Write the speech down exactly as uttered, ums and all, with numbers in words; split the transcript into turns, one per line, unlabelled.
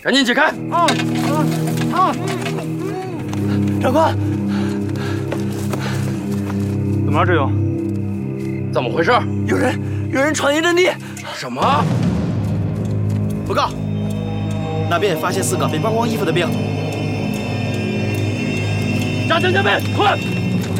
赶紧解开！
啊啊啊！长官，
怎么了，志勇？
怎么回事？
有人，有人闯进阵地。
什么？
报告，那边发现四个被扒光衣服的兵。
加强戒备，快！